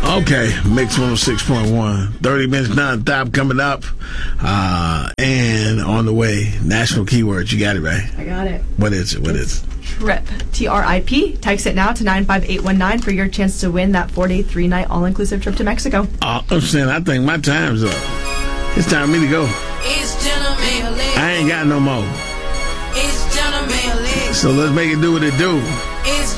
Okay, Mix 106.1. 30 minutes non-stop coming up. And on the way, national keywords. You got it, right? I got it. What is it? TRIP. TRIP. Text it now to 95819 for your chance to win that 4-day, 3-night all-inclusive trip to Mexico. I'm saying, I think my time's up. It's time for me to go. I ain't got no more. So let's make it do what it do.